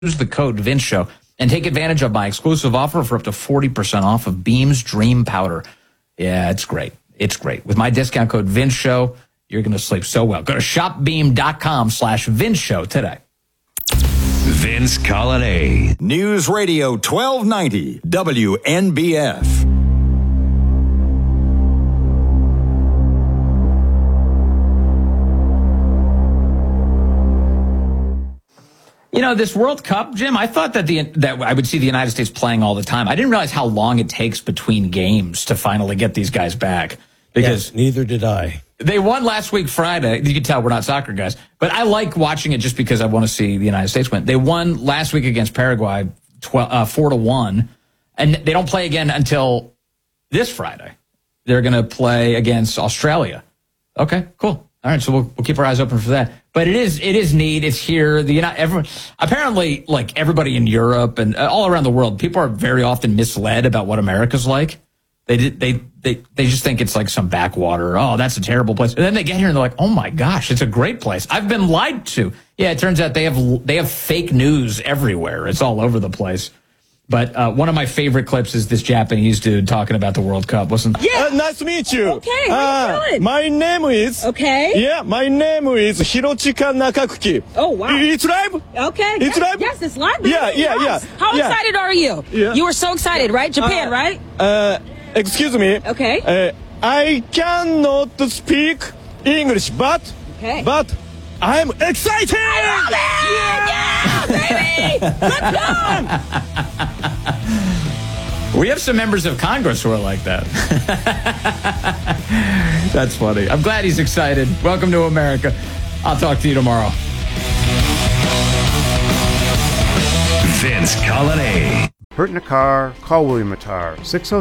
Use the code Vince Show and take advantage of my exclusive offer for up to 40% off of Beam's Dream Powder. Yeah, it's great. It's great. With my discount code Vince Show, you're going to sleep so well. Go to shopbeam.com/Vince Show today. Vince Colonnade. News Radio 1290 WNBF. You know, this World Cup, Jim, I thought that that I would see the United States playing all the time. I didn't realize how long it takes between games to finally get these guys back. Because yes, neither did I. They won last week Friday. You can tell we're not soccer guys. But I like watching it just because I want to see the United States win. They won last week against Paraguay 4-1. And they don't play again until this Friday. They're going to play against Australia. Okay, cool. All right, so we'll keep our eyes open for that. But it is neat. It's here. Apparently, like everybody in Europe and all around the world, people are very often misled about what America's like. They just think it's like some backwater. Oh, that's a terrible place. And then they get here and they're like, oh my gosh, it's a great place. I've been lied to. Yeah, it turns out they have fake news everywhere. It's all over the place. But one of my favorite clips is this Japanese dude talking about the World Cup. Yeah. Nice to meet you. Okay, how you doing? My name is... Okay. Yeah, my name is Hirochika Nakakuki. Oh, wow. It's live? Okay. It's live? Yes, it's live. Baby. Yeah. How excited are you? Yeah. You were so excited, right? Japan, right? Excuse me. Okay. I cannot speak English, but I'm excited! I love it! Yeah, baby! Let's go! We have some members of Congress who are like that. That's funny. I'm glad he's excited. Welcome to America. I'll talk to you tomorrow. Vince Colonnade. Hurt in a car? Call William Attar.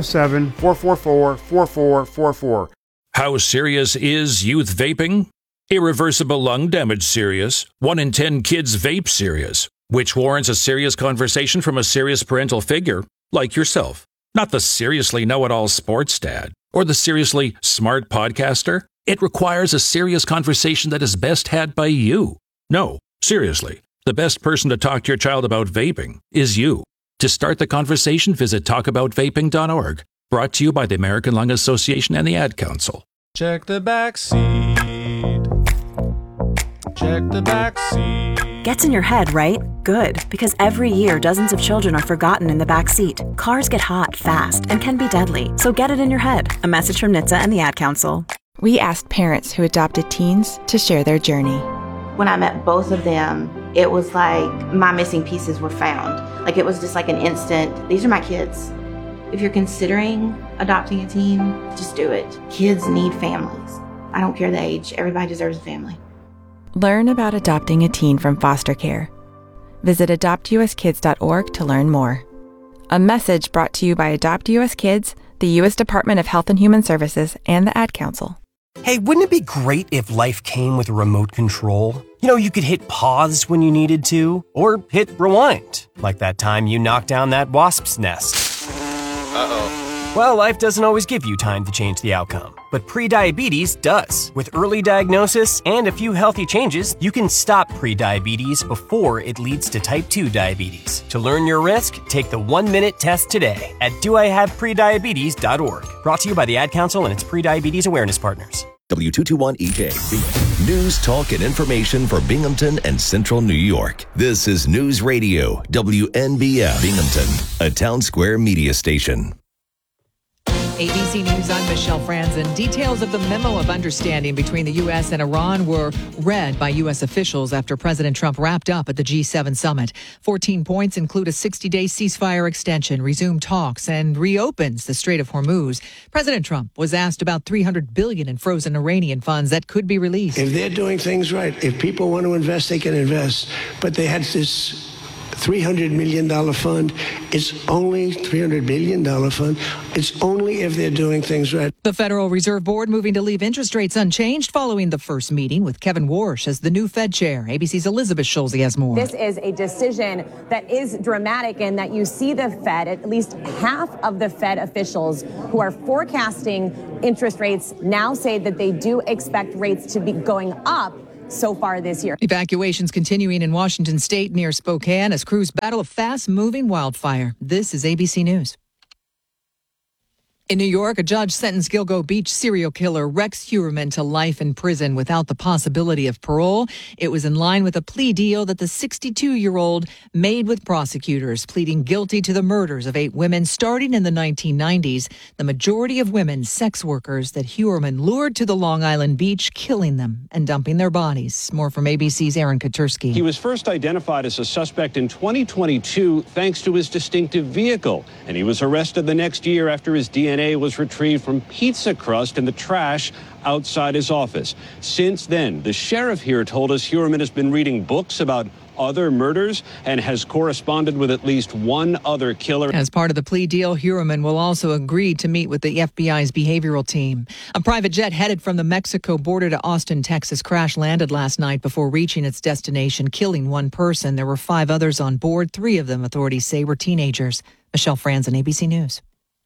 607-444-4444. How serious is youth vaping? Irreversible lung damage serious. 1 in 10 kids vape serious, which warrants a serious conversation from a serious parental figure, like yourself. Not the seriously know-it-all sports dad or the seriously smart podcaster. It requires a serious conversation that is best had by you. No, seriously, the best person to talk to your child about vaping is you. To start the conversation, visit talkaboutvaping.org. Brought to you by the American Lung Association and the Ad Council. Check the back seat. Check the back seat. Gets in your head, right? Good, because every year dozens of children are forgotten in the back seat. Cars get hot fast and can be deadly, so get it in your head. A message from NHTSA and the Ad Council. We asked parents who adopted teens to share their journey. When I met both of them, it was like my missing pieces were found. Like it was just like an instant, these are my kids. If you're considering adopting a teen, just do it. Kids need families. I don't care the age, everybody deserves a family. Learn about adopting a teen from foster care. Visit adoptuskids.org to learn more. A message brought to you by Adopt US Kids, the U.S. Department of Health and Human Services, and the Ad Council. Hey, wouldn't it be great if life came with a remote control? You know, you could hit pause when you needed to, or hit rewind, like that time you knocked down that wasp's nest. Uh-oh. Well, life doesn't always give you time to change the outcome, but prediabetes does. With early diagnosis and a few healthy changes, you can stop prediabetes before it leads to type 2 diabetes. To learn your risk, take the 1-minute test today at doihaveprediabetes.org. Brought to you by the Ad Council and its prediabetes awareness partners. W221EJ, news, talk, and information for Binghamton and Central New York. This is News Radio, WNBF, Binghamton, a Town Square media station. ABC News, I'm Michelle Franzen. Details of the memo of understanding between the U.S. and Iran were read by U.S. officials after President Trump wrapped up at the G7 summit. 14 points include a 60-day ceasefire extension, resumed talks, and reopens the Strait of Hormuz. President Trump was asked about $300 billion in frozen Iranian funds that could be released. If they're doing things right, if people want to invest, they can invest. But they had this $300 million fund. It's only $300 billion fund. It's only if they're doing things right. The Federal Reserve Board moving to leave interest rates unchanged following the first meeting with Kevin Warsh as the new Fed chair. ABC's Elizabeth Schulze has more. This is a decision that is dramatic in that you see the Fed, at least half of the Fed officials who are forecasting interest rates now say that they do expect rates to be going up so far this year. Evacuations continuing in Washington state near Spokane as crews battle a fast-moving wildfire. This is ABC News. In New York, a judge sentenced Gilgo Beach serial killer Rex Heuermann to life in prison without the possibility of parole. It was in line with a plea deal that the 62-year-old made with prosecutors, pleading guilty to the murders of 8 women starting in the 1990s, the majority of women sex workers that Heuermann lured to the Long Island beach, killing them and dumping their bodies. More from ABC's Aaron Katursky. He was first identified as a suspect in 2022 thanks to his distinctive vehicle, and he was arrested the next year after his DNA was retrieved from pizza crust in the trash outside his office. Since then, the sheriff here told us Heuermann has been reading books about other murders and has corresponded with at least one other killer. As part of the plea deal, Heuermann will also agree to meet with the FBI's behavioral team. A private jet headed from the Mexico border to Austin, Texas, crash landed last night before reaching its destination, killing 1 person. There were 5 others on board. 3 of them, authorities say, were teenagers. Michelle Franzen, ABC News.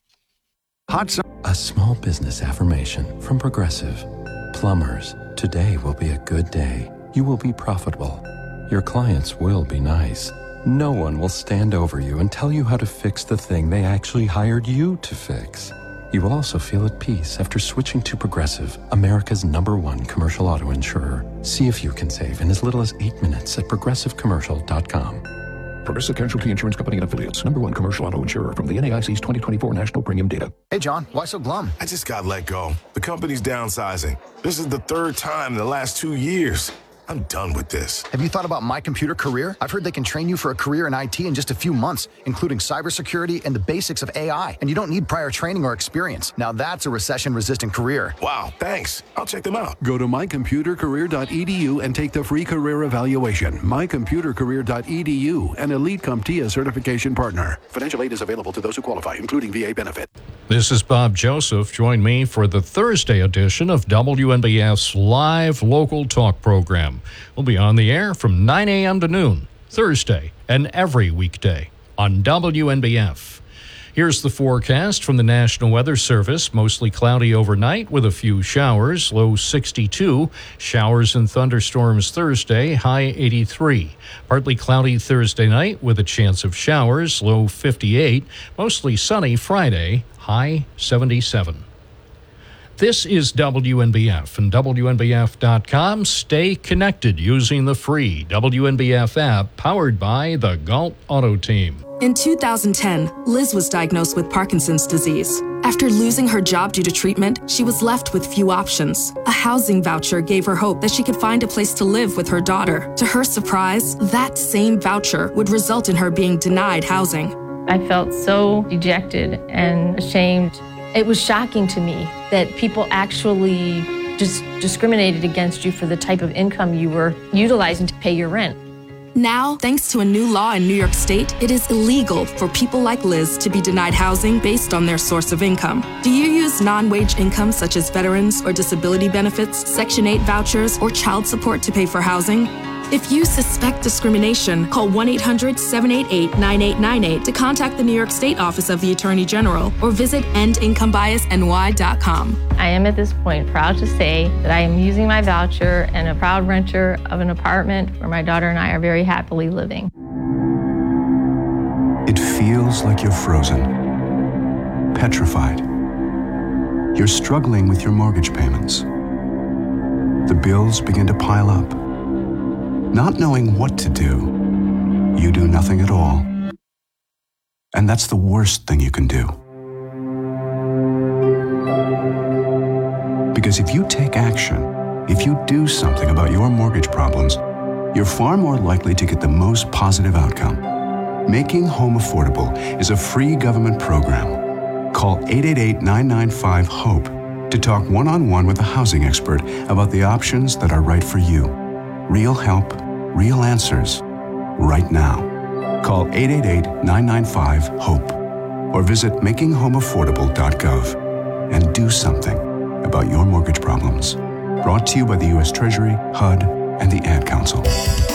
A small business affirmation from Progressive. Plumbers, today will be a good day. You will be profitable. Your clients will be nice. No one will stand over you and tell you how to fix the thing they actually hired you to fix. You will also feel at peace after switching to Progressive, America's #1 commercial auto insurer. See if you can save in as little as 8 minutes at progressivecommercial.com. Progressive Casualty Insurance Company and Affiliates. #1 commercial auto insurer from the NAIC's 2024 National Premium Data. Hey, John, why so glum? I just got let go. The company's downsizing. This is the 3rd time in the last 2 years. I'm done with this. Have you thought about My Computer Career? I've heard they can train you for a career in IT in just a few months, including cybersecurity and the basics of AI. And you don't need prior training or experience. Now that's a recession-resistant career. Wow, thanks. I'll check them out. Go to mycomputercareer.edu and take the free career evaluation. mycomputercareer.edu, an Elite CompTIA certification partner. Financial aid is available to those who qualify, including VA benefit. This is Bob Joseph. Join me for the Thursday edition of WNBF's live local talk program. We'll be on the air from 9 a.m. to noon, Thursday, and every weekday on WNBF. Here's the forecast from the National Weather Service. Mostly cloudy overnight with a few showers, low 62. Showers and thunderstorms Thursday, high 83. Partly cloudy Thursday night with a chance of showers, low 58. Mostly sunny Friday, high 77. This is WNBF and WNBF.com. Stay connected using the free WNBF app powered by the Galt Auto Team. In 2010, Liz was diagnosed with Parkinson's disease. After losing her job due to treatment, she was left with few options. A housing voucher gave her hope that she could find a place to live with her daughter. To her surprise, that same voucher would result in her being denied housing. I felt so dejected and ashamed. It was shocking to me that people actually just discriminated against you for the type of income you were utilizing to pay your rent. Now, thanks to a new law in New York State, it is illegal for people like Liz to be denied housing based on their source of income. Do you use non-wage income such as veterans or disability benefits, Section 8 vouchers, or child support to pay for housing? If you suspect discrimination, call 1-800-788-9898 to contact the New York State Office of the Attorney General or visit endincomebiasny.com. I am at this point proud to say that I am using my voucher and a proud renter of an apartment where my daughter and I are very happily living. It feels like you're frozen, petrified. You're struggling with your mortgage payments. The bills begin to pile up. Not knowing what to do, you do nothing at all. And that's the worst thing you can do. Because if you take action, if you do something about your mortgage problems, you're far more likely to get the most positive outcome. Making Home Affordable is a free government program. Call 888-995-HOPE to talk one-on-one with a housing expert about the options that are right for you. Real help, real answers, right now. Call 888-995-HOPE or visit makinghomeaffordable.gov and do something about your mortgage problems. Brought to you by the U.S. Treasury, HUD, and the Ad Council.